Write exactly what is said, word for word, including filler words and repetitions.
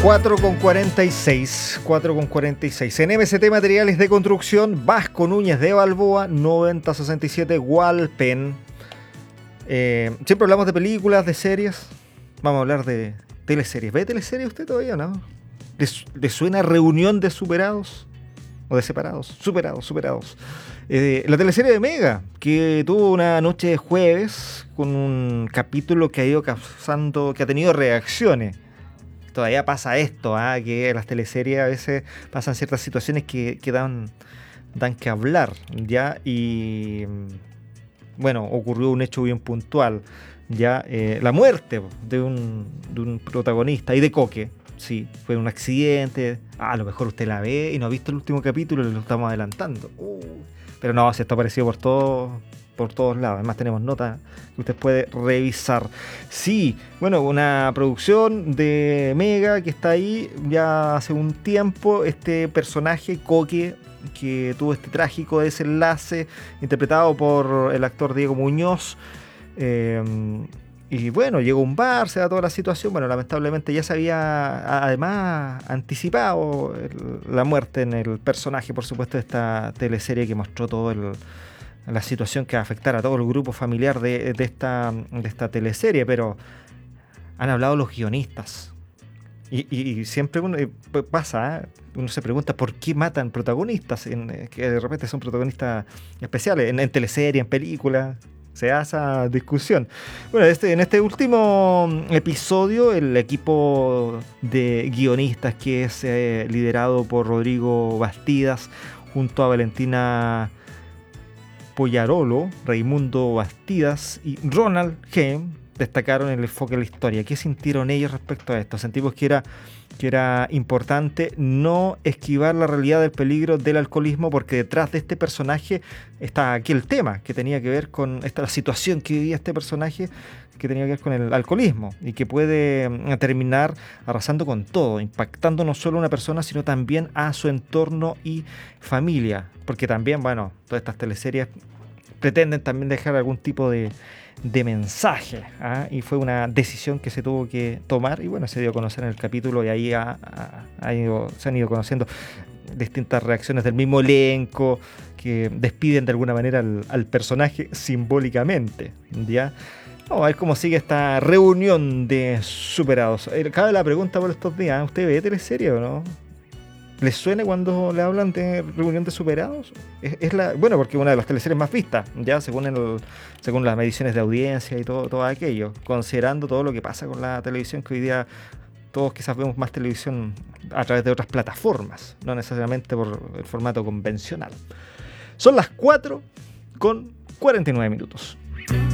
cuatro con cuarenta y seis, cuatro con cuarenta y seis. En M S T Materiales de Construcción, Vasco Núñez de Balboa, noventa sesenta y siete Walpen. Eh, siempre hablamos de películas, de series. Vamos a hablar de teleseries. ¿Ve teleseries usted todavía, no? ¿Le, le suena Reunión de Superados? ¿O de Separados? Superados, superados. Eh, la teleserie de Mega, que tuvo una noche de jueves con un capítulo que ha ido causando, que ha tenido reacciones. Todavía pasa esto, ¿eh? Que las teleseries a veces pasan ciertas situaciones que, que dan, dan que hablar, ¿ya? Y bueno, ocurrió un hecho bien puntual, ya eh, la muerte de un, de un protagonista y de Coque. Sí, fue un accidente. Ah, a lo mejor usted la ve y no ha visto el último capítulo y lo estamos adelantando. Uh, pero no, se está aparecido por todo, por todos lados. Además tenemos notas que usted puede revisar. Sí, bueno, una producción de Mega que está ahí ya hace un tiempo. Este personaje, Coque, que tuvo este trágico desenlace, interpretado por el actor Diego Muñoz. Eh, y bueno, llegó a un bar, se da toda la situación. Bueno, lamentablemente ya se había además anticipado el, la muerte en el personaje, por supuesto, de esta teleserie que mostró todo el... la situación que va a afectar a todo el grupo familiar de, de, esta, de esta teleserie, pero han hablado los guionistas. Y, y, y siempre uno, eh, pasa, ¿eh? Uno se pregunta por qué matan protagonistas, en, eh, que de repente son protagonistas especiales, en, en teleserie, en películas. Se da esa discusión. Bueno, este, en este último episodio, el equipo de guionistas que es eh, liderado por Rodrigo Bastidas junto a Valentina Poyarolo, Raimundo Bastidas y Ronald G. destacaron el enfoque de la historia. ¿Qué sintieron ellos respecto a esto? Sentimos que era, que era importante no esquivar la realidad del peligro del alcoholismo, porque detrás de este personaje está aquí el tema que tenía que ver con esta la situación que vivía este personaje, que tenía que ver con el alcoholismo y que puede terminar arrasando con todo, impactando no solo a una persona, sino también a su entorno y familia. Porque también, bueno, todas estas teleseries pretenden también dejar algún tipo de, de mensaje, ¿ah? Y fue una decisión que se tuvo que tomar y bueno, se dio a conocer en el capítulo y ahí ha, ha, ha ido, se han ido conociendo distintas reacciones del mismo elenco que despiden de alguna manera al, al personaje simbólicamente, ¿ya? Vamos a ver cómo sigue esta reunión de superados. Cabe la pregunta por estos días, ¿usted ve teleserie o no? ¿Les suena cuando le hablan de reunión de superados? Es, es la, bueno, porque es una de las teleseries más vistas, ya según el, según las mediciones de audiencia y todo, todo aquello, considerando todo lo que pasa con la televisión, que hoy día todos quizás vemos más televisión a través de otras plataformas, no necesariamente por el formato convencional. Son las cuatro con cuarenta y nueve minutos.